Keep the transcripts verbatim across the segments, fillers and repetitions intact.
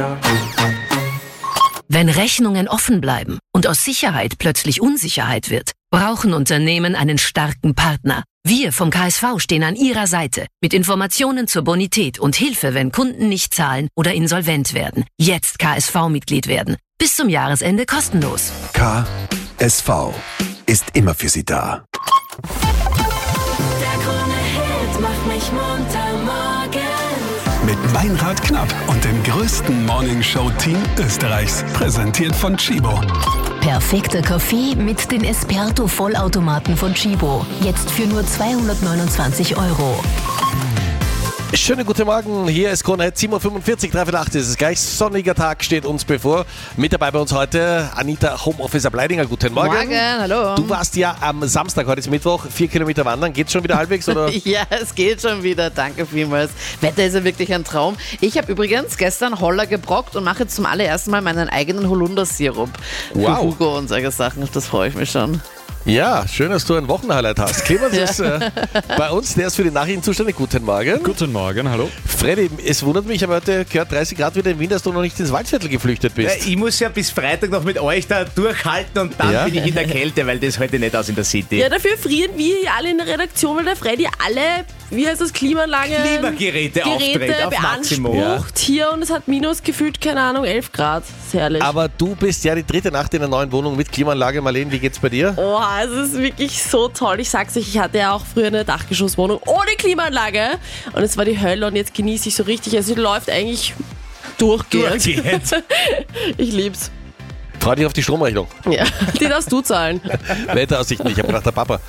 Wenn Rechnungen offen bleiben und aus Sicherheit plötzlich Unsicherheit wird, brauchen Unternehmen einen starken Partner. Wir vom K S V stehen an Ihrer Seite mit Informationen zur Bonität und Hilfe, wenn Kunden nicht zahlen oder insolvent werden. Jetzt K S V-Mitglied werden. Bis zum Jahresende kostenlos. K S V ist immer für Sie da. Der Krone-Hit macht mich munter morgen. Mit Meinrad Knapp und dem größten Morning-Show-Team Österreichs. Präsentiert von Chibo. Perfekter Kaffee mit den Esperto-Vollautomaten von Chibo. Jetzt für nur zweihundertneunundzwanzig Euro. Schönen guten Morgen, hier ist Krone sieben Uhr fünfundvierzig, dreiviertel acht ist es gleich. Sonniger Tag steht uns bevor. Mit dabei bei uns heute Anita Homeofficer Bleidinger. Guten Morgen. Morgen, hallo. Du warst ja am Samstag, heute ist Mittwoch, vier Kilometer wandern. Geht's schon wieder halbwegs, oder? Ja, es geht schon wieder. Danke vielmals. Wetter ist ja wirklich ein Traum. Ich habe übrigens gestern Holler gebrockt und mache jetzt zum allerersten Mal meinen eigenen Holundersirup. Wow. Für Hugo und solche Sachen. Das freue ich mich schon. Ja, schön, dass du ein Wochenhighlight hast. Clemens ja. ist äh, bei uns, der ist für die Nachrichten zuständig. Guten Morgen. Guten Morgen, hallo. Freddy, es wundert mich, aber heute gehört dreißig Grad wieder in Wien, dass du noch nicht ins Waldviertel geflüchtet bist. Ich muss ja bis Freitag noch mit euch da durchhalten und dann ja. bin ich in der Kälte, weil das heute nicht aus in der City. Ja, dafür frieren wir hier alle in der Redaktion, weil der Freddy alle, wie heißt das, Klimaanlagen, Klimageräte aufdreht auf Maximum. Beansprucht hier und es hat minus gefühlt, keine Ahnung, elf Grad. Sehr herrlich. Aber du bist ja die dritte Nacht in der neuen Wohnung mit Klimaanlage. Marlene, wie geht's bei dir? Oh, es ist wirklich so toll. Ich sag's euch, ich hatte ja auch früher eine Dachgeschosswohnung ohne Klimaanlage und es war die Hölle und jetzt genieße ich so richtig. Also, es läuft eigentlich durchgehend. Durchgehend. Ich lieb's. Freu dich auf die Stromrechnung. Ja, die darfst du zahlen. Wetteraussichten, ich hab gedacht, der Papa.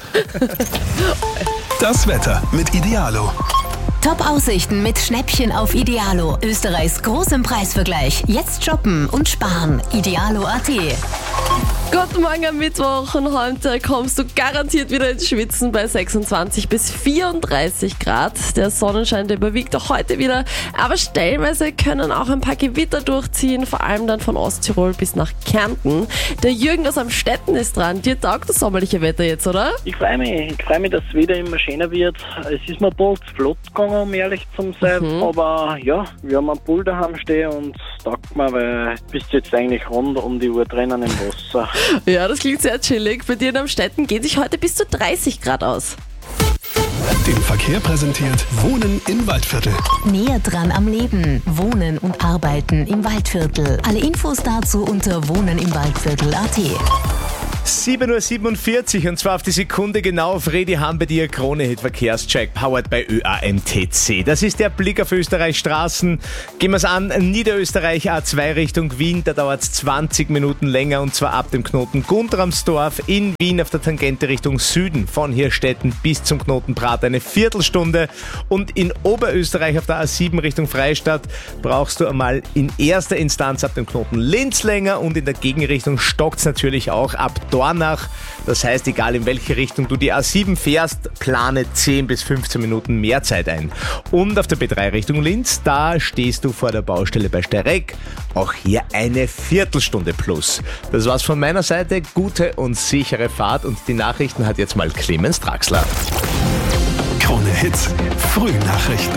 Das Wetter mit Idealo. Top-Aussichten mit Schnäppchen auf Idealo. Österreichs großem Preisvergleich. Jetzt shoppen und sparen. Idealo Punkt a t. Guten Morgen am Mittwoch und heute kommst du garantiert wieder ins Schwitzen bei sechsundzwanzig bis vierunddreißig Grad. Der Sonnenschein, der überwiegt auch heute wieder, aber stellenweise können auch ein paar Gewitter durchziehen, vor allem dann von Osttirol bis nach Kärnten. Der Jürgen aus Amstetten ist dran. Dir taugt das sommerliche Wetter jetzt, oder? Ich freue mich. Ich freue mich, dass es wieder immer schöner wird. Es ist mir bald flott gegangen, um ehrlich zu sein, mhm. aber ja, wir haben einen Pool daheim stehen und es taugt mir, weil du bist jetzt eigentlich rund um die Uhr drinnen im Wasser. Ja, das klingt sehr chillig. Bei dir in Amstetten geht sich heute bis zu dreißig Grad aus. Den Verkehr präsentiert Wohnen im Waldviertel. Näher dran am Leben. Wohnen und Arbeiten im Waldviertel. Alle Infos dazu unter wohnen im Waldviertel Punkt a t. sieben Uhr siebenundvierzig und zwar auf die Sekunde genau. Fredi Hahn bei dir, Krone-Hit Verkehrscheck, powered by Ö A M T C. Das ist der Blick auf Österreichs Straßen. Gehen wir es an, Niederösterreich A zwei Richtung Wien, da dauert es zwanzig Minuten länger und zwar ab dem Knoten Guntramsdorf. In Wien auf der Tangente Richtung Süden, von Hirstetten bis zum Knoten Prat eine Viertelstunde. Und in Oberösterreich auf der A sieben Richtung Freistadt brauchst du einmal in erster Instanz ab dem Knoten Linz länger und in der Gegenrichtung stockt es natürlich auch ab Dornach. Das heißt, egal in welche Richtung du die A sieben fährst, plane zehn bis fünfzehn Minuten mehr Zeit ein. Und auf der B drei Richtung Linz, da stehst du vor der Baustelle bei Steyrek. Auch hier eine Viertelstunde plus. Das war's von meiner Seite. Gute und sichere Fahrt und die Nachrichten hat jetzt mal Clemens Draxler. Krone Hits, Frühnachrichten.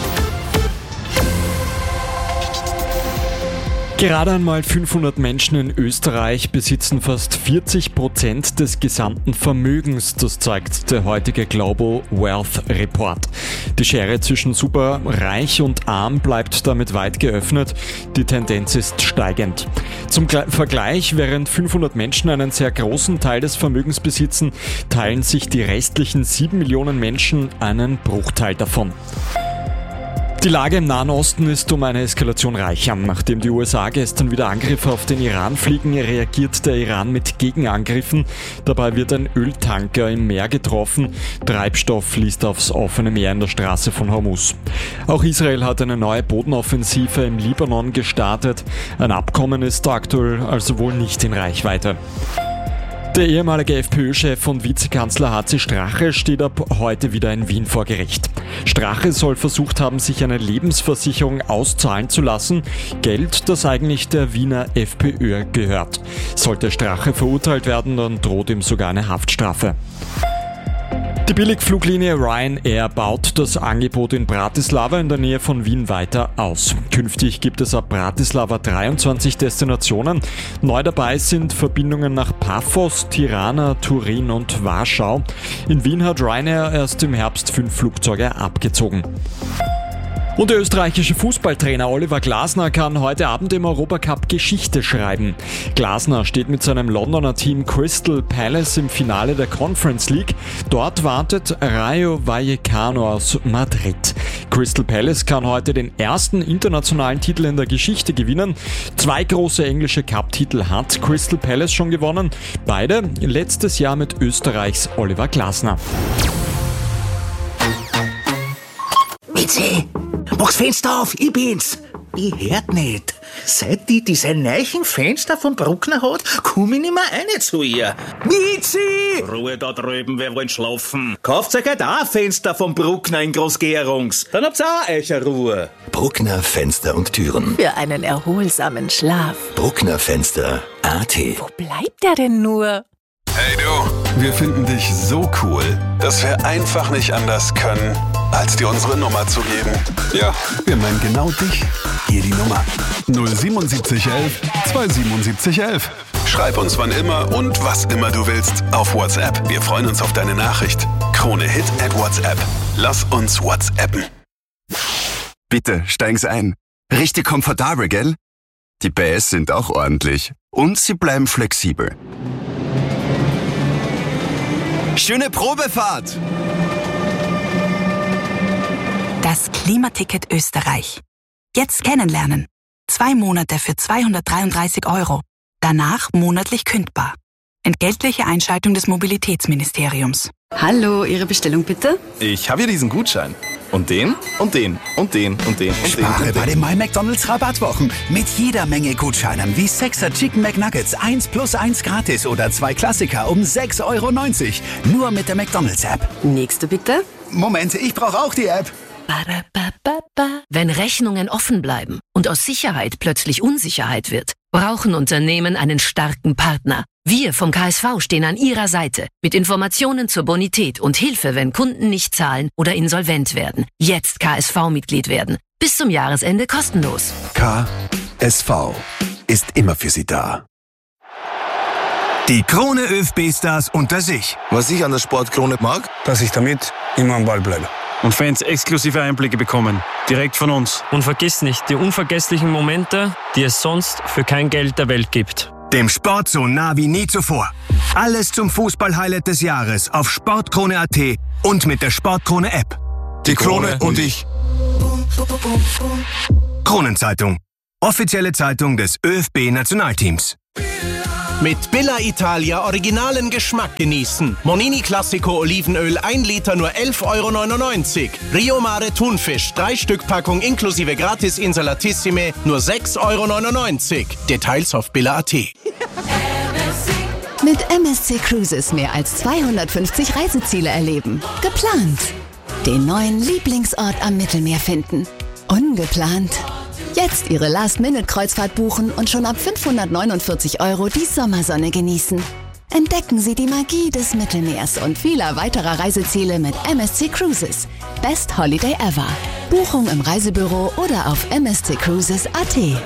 Gerade einmal fünfhundert Menschen in Österreich besitzen fast vierzig Prozent des gesamten Vermögens. Das zeigt der heutige Global Wealth Report. Die Schere zwischen superreich und arm bleibt damit weit geöffnet. Die Tendenz ist steigend. Zum Vergleich, während fünfhundert Menschen einen sehr großen Teil des Vermögens besitzen, teilen sich die restlichen sieben Millionen Menschen einen Bruchteil davon. Die Lage im Nahen Osten ist um eine Eskalation reicher. Nachdem die U S A gestern wieder Angriffe auf den Iran fliegen, reagiert der Iran mit Gegenangriffen. Dabei wird ein Öltanker im Meer getroffen. Treibstoff fließt aufs offene Meer in der Straße von Hormuz. Auch Israel hat eine neue Bodenoffensive im Libanon gestartet. Ein Abkommen ist aktuell also wohl nicht in Reichweite. Der ehemalige FPÖ-Chef und Vizekanzler H C Strache steht ab heute wieder in Wien vor Gericht. Strache soll versucht haben, sich eine Lebensversicherung auszahlen zu lassen. Geld, das eigentlich der Wiener FPÖ gehört. Sollte Strache verurteilt werden, dann droht ihm sogar eine Haftstrafe. Die Billigfluglinie Ryanair baut das Angebot in Bratislava in der Nähe von Wien weiter aus. Künftig gibt es ab Bratislava dreiundzwanzig Destinationen. Neu dabei sind Verbindungen nach Paphos, Tirana, Turin und Warschau. In Wien hat Ryanair erst im Herbst fünf Flugzeuge abgezogen. Und der österreichische Fußballtrainer Oliver Glasner kann heute Abend im Europacup Geschichte schreiben. Glasner steht mit seinem Londoner Team Crystal Palace im Finale der Conference League. Dort wartet Rayo Vallecano aus Madrid. Crystal Palace kann heute den ersten internationalen Titel in der Geschichte gewinnen. Zwei große englische Cup-Titel hat Crystal Palace schon gewonnen. Beide letztes Jahr mit Österreichs Oliver Glasner. Mitzi, mach's Fenster auf, ich bin's. Ich hört nicht. Seit die diese neuen Fenster vom Bruckner hat, komm ich nicht mehr rein zu ihr. Mitzi! Ruhe da drüben, wer wollen schlafen? Kauft euch halt auch ein Fenster vom Bruckner in Großgerungs. Dann habt's auch eure Ruhe. Bruckner Fenster und Türen. Für einen erholsamen Schlaf. Bruckner Fenster punkt a t. Wo bleibt er denn nur? Hey du, wir finden dich so cool, dass wir einfach nicht anders können, als dir unsere Nummer zu geben. Ja, wir meinen genau dich. Hier die Nummer. null siebenundsiebzig elf zweihundertsiebenundsiebzig elf. Schreib uns wann immer und was immer du willst auf WhatsApp. Wir freuen uns auf deine Nachricht. Krone Hit at WhatsApp. Lass uns WhatsAppen. Bitte, steigen Sie ein. Richtig komfortabel, gell? Die P S sind auch ordentlich. Und sie bleiben flexibel. Schöne Probefahrt! Das Klimaticket Österreich. Jetzt kennenlernen. Zwei Monate für zweihundertdreiunddreißig Euro. Danach monatlich kündbar. Entgeltliche Einschaltung des Mobilitätsministeriums. Hallo, Ihre Bestellung bitte? Ich habe hier diesen Gutschein. Und den, und den, und den, und den, und Spare den. Und bei den. den My McDonald's Rabattwochen. Mit jeder Menge Gutscheinen wie sechser Chicken McNuggets eins plus eins gratis oder zwei Klassiker um sechs Euro neunzig. Nur mit der McDonald's App. Nächste bitte. Moment, ich brauche auch die App. Wenn Rechnungen offen bleiben und aus Sicherheit plötzlich Unsicherheit wird, brauchen Unternehmen einen starken Partner. Wir vom K S V stehen an Ihrer Seite mit Informationen zur Bonität und Hilfe, wenn Kunden nicht zahlen oder insolvent werden. Jetzt K S V-Mitglied werden. Bis zum Jahresende kostenlos. K S V ist immer für Sie da. Die Krone ÖFB-Stars unter sich. Was ich an der Sportkrone mag, dass ich damit immer am Ball bleibe. Und Fans exklusive Einblicke bekommen. Direkt von uns. Und vergiss nicht die unvergesslichen Momente, die es sonst für kein Geld der Welt gibt. Dem Sport so nah wie nie zuvor. Alles zum Fußball-Highlight des Jahres auf sportkrone punkt a t und mit der Sportkrone-App. Die Krone und ich. Kronenzeitung. Offizielle Zeitung des ÖFB-Nationalteams. Mit Billa Italia originalen Geschmack genießen. Monini Classico Olivenöl ein Liter nur elf Euro neunundneunzig. Rio Mare Thunfisch drei Stück Packung inklusive Gratis Insalatissime nur sechs Euro neunundneunzig. Details auf billa punkt a t. Mit M S C Cruises mehr als zweihundertfünfzig Reiseziele erleben. Geplant. Den neuen Lieblingsort am Mittelmeer finden. Ungeplant. Jetzt Ihre Last-Minute-Kreuzfahrt buchen und schon ab fünfhundertneunundvierzig Euro die Sommersonne genießen. Entdecken Sie die Magie des Mittelmeers und vieler weiterer Reiseziele mit M S C Cruises. Best Holiday ever. Buchung im Reisebüro oder auf m s c cruises punkt a t.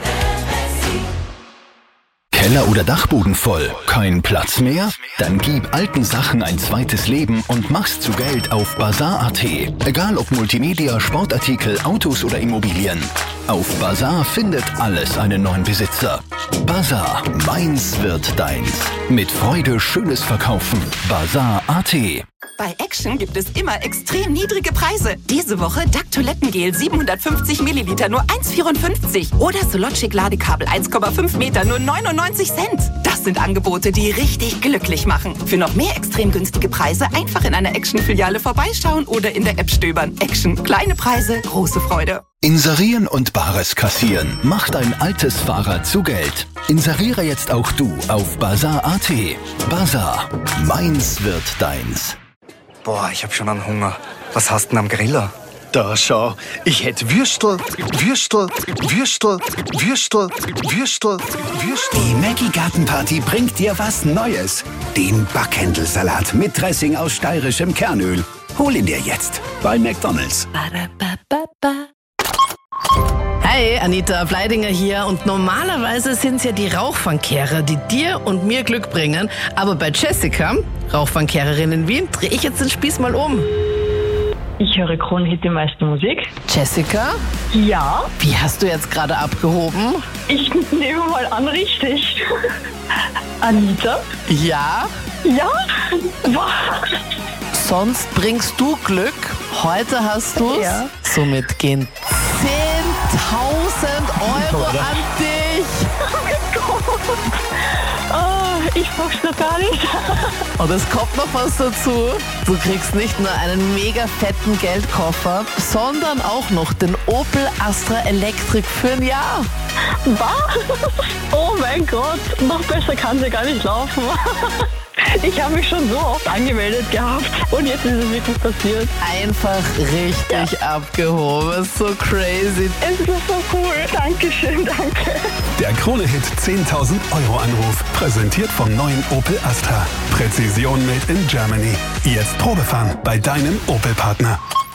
Keller oder Dachboden voll? Kein Platz mehr? Dann gib alten Sachen ein zweites Leben und mach's zu Geld auf Bazar punkt a t. Egal ob Multimedia, Sportartikel, Autos oder Immobilien. Auf Bazar findet alles einen neuen Besitzer. Bazar, meins wird deins. Mit Freude schönes Verkaufen. Bazar punkt a t. Bei Action gibt es immer extrem niedrige Preise. Diese Woche D A C Toilettengel siebenhundertfünfzig Milliliter nur eins Komma vierundfünfzig oder Sologic Ladekabel eins Komma fünf Meter nur neunundneunzig Cent. Das sind Angebote, die richtig glücklich machen. Für noch mehr extrem günstige Preise einfach in einer Action-Filiale vorbeischauen oder in der App stöbern. Action, kleine Preise, große Freude. Inserieren und Bares kassieren macht ein altes Fahrrad zu Geld. Inseriere jetzt auch du auf Bazar punkt a t. Bazar, meins wird deins. Boah, ich hab schon einen Hunger. Was hast denn am Griller? Da schau, ich hätte Würstel, Würstel, Würstel, Würstel, Würstel, Würstel. Die Maggi Gartenparty bringt dir was Neues. Den Backhändelsalat mit Dressing aus steirischem Kernöl. Hol ihn dir jetzt bei McDonald's. Hi, Anita Bleidinger hier. Und normalerweise sind es ja die Rauchfangkehrer, die dir und mir Glück bringen. Aber bei Jessica, Rauchfangkehrerin in Wien, drehe ich jetzt den Spieß mal um. Ich höre Kronhit, die meiste Musik. Jessica? Ja? Wie hast du jetzt gerade abgehoben? Ich nehme mal an, richtig. Anita? Ja? Ja? Was? Sonst bringst du Glück. Heute hast du's. Ja. Somit gehen zehntausend Euro an dich. Oh mein Gott. Oh, ich brauch's noch gar nicht. Und es kommt noch was dazu. Du kriegst nicht nur einen mega fetten Geldkoffer, sondern auch noch den Opel Astra Electric für ein Jahr. Was? Oh mein Gott, noch besser kann sie gar nicht laufen. Ich habe mich schon so oft angemeldet gehabt und jetzt ist es wirklich passiert. Einfach richtig ja. abgehoben. So crazy. Es ist so cool. Dankeschön, danke. Der Krone-Hit zehntausend Euro Anruf. Präsentiert vom neuen Opel Astra. Präzision made in Germany. Jetzt Probefahren bei deinem Opel-Partner.